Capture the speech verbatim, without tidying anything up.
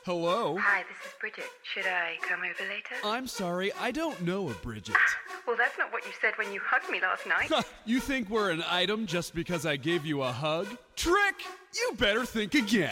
Hello? Hi, this is Bridget. Should I come over later? I'm sorry, I don't know a Bridget. Well, that's not what you said when you hugged me last night. You think we're an item just because I gave you a hug? Trick! You better think again.